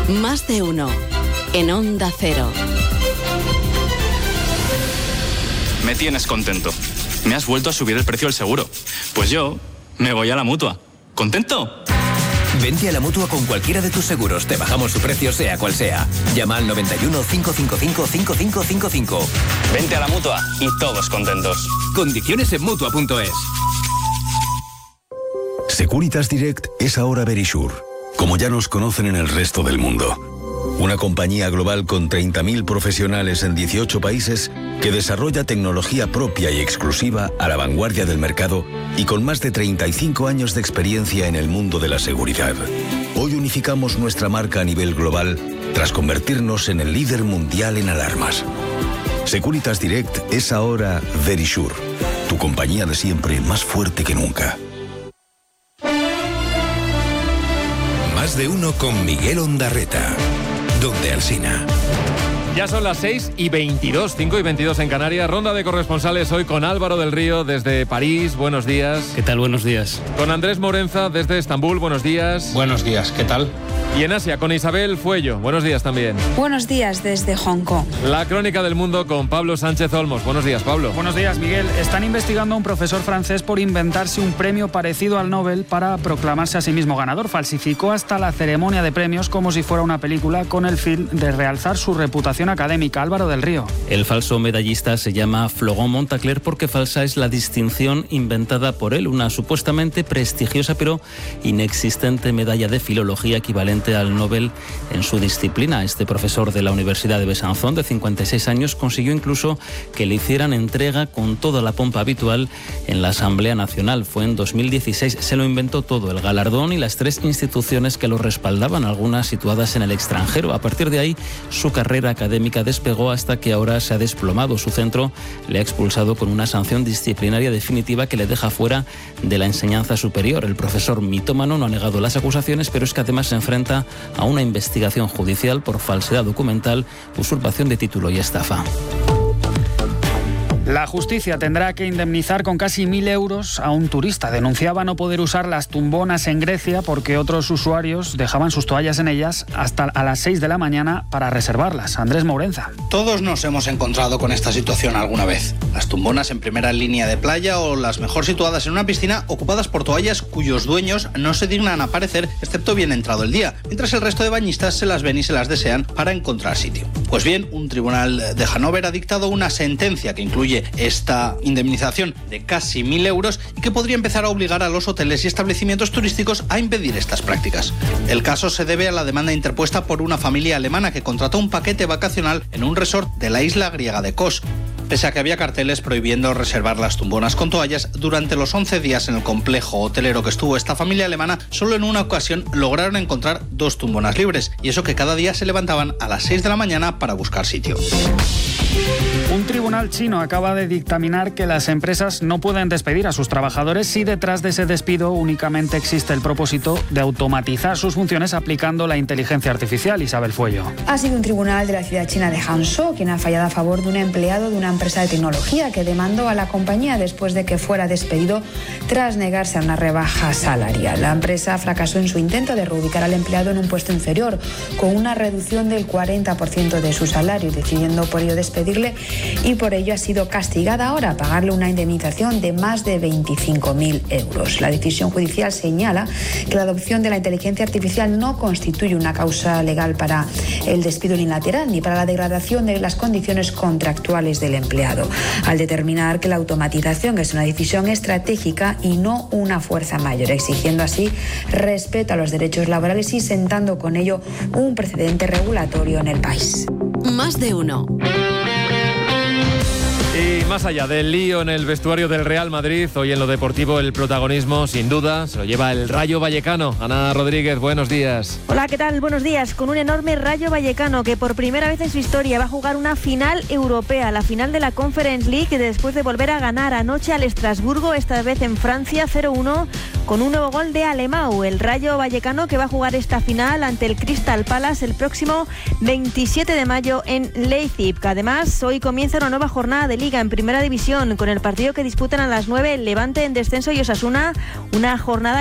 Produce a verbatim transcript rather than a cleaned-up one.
Más de uno. En Onda Cero. Me tienes contento. Me has vuelto a subir el precio del seguro. Pues yo me voy a la Mutua. ¿Contento? Vente a la Mutua con cualquiera de tus seguros. Te bajamos su precio sea cual sea. Llama al noventa y uno, cinco cinco cinco, cinco cinco cinco cinco. Vente a la Mutua y todos contentos. Condiciones en Mutua punto es. Securitas Direct es ahora Verisure, como ya nos conocen en el resto del mundo. Una compañía global con treinta mil profesionales en dieciocho países que desarrolla tecnología propia y exclusiva a la vanguardia del mercado y con más de treinta y cinco años de experiencia en el mundo de la seguridad. Hoy unificamos nuestra marca a nivel global tras convertirnos en el líder mundial en alarmas. Securitas Direct es ahora Verisure, tu compañía de siempre más fuerte que nunca. Más de uno con Miguel Ondarreta. Donde Alsina. Ya son las seis y veintidós, cinco y veintidós en Canarias. Ronda de corresponsales hoy con Álvaro del Río desde París. Buenos días. ¿Qué tal? Buenos días. Con Andrés Morenza desde Estambul. Buenos días. Buenos días. ¿Qué tal? Y en Asia con Isabel Fuello. Buenos días también. Buenos días desde Hong Kong. La crónica del mundo con Pablo Sánchez Olmos. Buenos días, Pablo. Buenos días, Miguel. Están investigando a un profesor francés por inventarse un premio parecido al Nobel para proclamarse a sí mismo ganador. Falsificó hasta la ceremonia de premios como si fuera una película con el fin de realzar su reputación académica. Álvaro del Río. El falso medallista se llama Florent Montacler porque falsa es la distinción inventada por él, una supuestamente prestigiosa pero inexistente medalla de filología equivalente al Nobel en su disciplina. Este profesor de la Universidad de Besanzón, de cincuenta y seis años, consiguió incluso que le hicieran entrega con toda la pompa habitual en la Asamblea Nacional. Fue en dos mil dieciséis. Se lo inventó todo, el galardón y las tres instituciones que lo respaldaban, algunas situadas en el extranjero. A partir de ahí, su carrera académica despegó hasta que ahora se ha desplomado. Su centro le ha expulsado con una sanción disciplinaria definitiva que le deja fuera de la enseñanza superior. El profesor mitómano no ha negado las acusaciones, pero es que además se enfrenta a una investigación judicial por falsedad documental, usurpación de título y estafa. La justicia tendrá que indemnizar con casi mil euros a un turista. Denunciaba no poder usar las tumbonas en Grecia porque otros usuarios dejaban sus toallas en ellas hasta a las seis de la mañana para reservarlas. Andrés Morenza. Todos nos hemos encontrado con esta situación alguna vez. Las tumbonas en primera línea de playa o las mejor situadas en una piscina ocupadas por toallas cuyos dueños no se dignan a aparecer excepto bien entrado el día, mientras el resto de bañistas se las ven y se las desean para encontrar sitio. Pues bien, un tribunal de Hannover ha dictado una sentencia que incluye esta indemnización de casi mil euros y que podría empezar a obligar a los hoteles y establecimientos turísticos a impedir estas prácticas. El caso se debe a la demanda interpuesta por una familia alemana que contrató un paquete vacacional en un resort de la isla griega de Kos, pese a que había carteles prohibiendo reservar las tumbonas con toallas. Durante los once días en el complejo hotelero que estuvo esta familia alemana, solo en una ocasión lograron encontrar dos tumbonas libres, y eso que cada día se levantaban a las seis de la mañana para buscar sitio. Un tribunal chino acaba de dictaminar que las empresas no pueden despedir a sus trabajadores si detrás de ese despido únicamente existe el propósito de automatizar sus funciones aplicando la inteligencia artificial. Isabel Fuello. Ha sido un tribunal de la ciudad china de Hangzhou quien ha fallado a favor de un empleado de una empresa de tecnología que demandó a la compañía después de que fuera despedido tras negarse a una rebaja salarial. La empresa fracasó en su intento de reubicar al empleado en un puesto inferior, con una reducción del cuarenta por ciento de su salario, decidiendo por ello despedirle, y por ello ha sido castigada ahora a pagarle una indemnización de más de veinticinco mil euros. La decisión judicial señala que la adopción de la inteligencia artificial no constituye una causa legal para el despido unilateral ni para la degradación de las condiciones contractuales del empleado, al determinar que la automatización es una decisión estratégica y no una fuerza mayor, exigiendo así respeto a los derechos laborales y sentando con ello un precedente regulatorio en el país. Más de uno. Y más allá del lío en el vestuario del Real Madrid, hoy en lo deportivo el protagonismo, sin duda, se lo lleva el Rayo Vallecano. Ana Rodríguez, buenos días. Hola, ¿qué tal? Buenos días. Con un enorme Rayo Vallecano que por primera vez en su historia va a jugar una final europea, la final de la Conference League, después de volver a ganar anoche al Estrasburgo, esta vez en Francia, cero uno, con un nuevo gol de Alemão. El Rayo Vallecano que va a jugar esta final ante el Crystal Palace el próximo veintisiete de mayo en Leipzig. Además, hoy comienza una nueva jornada de Liga en Primera División, con el partido que disputan a las nueve el Levante en descenso y Osasuna, una jornada